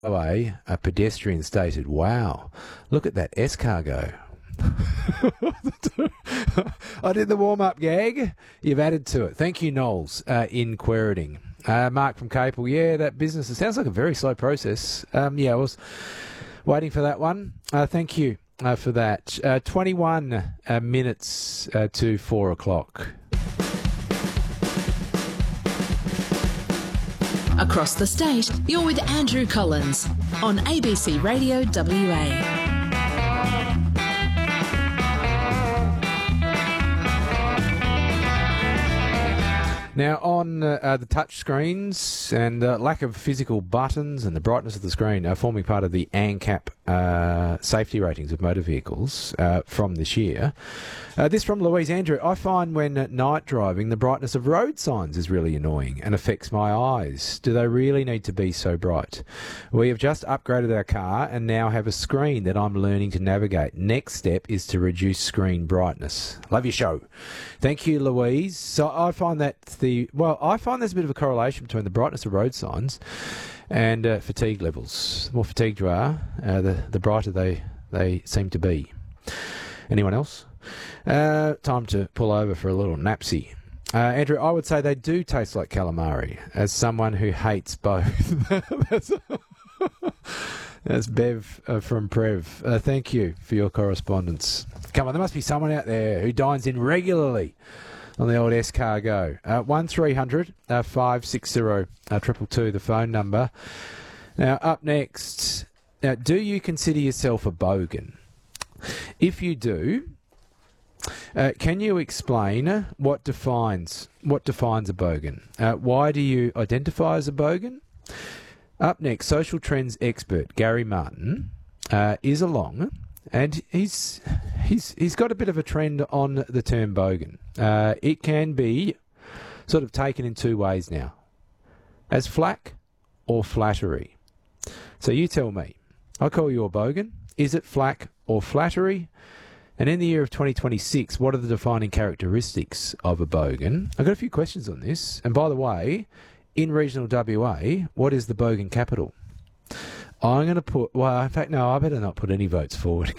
way, a pedestrian stated, "Wow, look at that escargot." I did the warm-up gag. You've added to it. Thank you, Knowles, in Queriting. Mark from Capel. Yeah, that business, it sounds like a very slow process. I was waiting for that one. Thank you for that. 21 minutes to 4 o'clock. Across the state, you're with Andrew Collins on ABC Radio WA. Now, on the touch screens and lack of physical buttons and the brightness of the screen are forming part of the ANCAP safety ratings of motor vehicles from this year. This from Louise. Andrew, I find when at night driving, the brightness of road signs is really annoying and affects my eyes. Do they really need to be so bright? We have just upgraded our car and now have a screen that I'm learning to navigate. Next step is to reduce screen brightness. Love your show. Thank you, Louise. So I find that I find there's a bit of a correlation between the brightness of road signs and fatigue levels. The more fatigued you are, the brighter they seem to be. Anyone else? Time to pull over for a little napsy. Andrew, I would say they do taste like calamari, as someone who hates both. That's Bev from Prev. Thank you for your correspondence. Come on, there must be someone out there who dines in regularly on the old escargot. 1300 560 222, the phone number. Now, up next, do you consider yourself a bogan? If you do, can you explain what defines a bogan? Why do you identify as a bogan? Up next, social trends expert Gary Martin is along, and he's got a bit of a trend on the term bogan. It can be sort of taken in two ways now, as flack or flattery. So you tell me, I call you a bogan. Is it flack or flattery? And in the year of 2026, what are the defining characteristics of a bogan? I've got a few questions on this. And by the way, in regional WA, what is the bogan capital? I'm going to put... Well, in fact, no, I better not put any votes forward.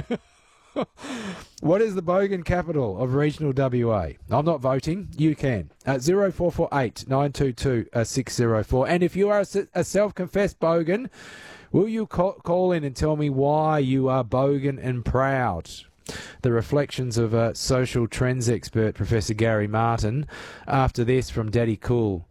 What is the bogan capital of regional WA? I'm not voting. You can. 0448 922 604. And if you are a self-confessed bogan, will you call in and tell me why you are bogan and proud? The reflections of social trends expert Professor Gary Martin after this from Daddy Cool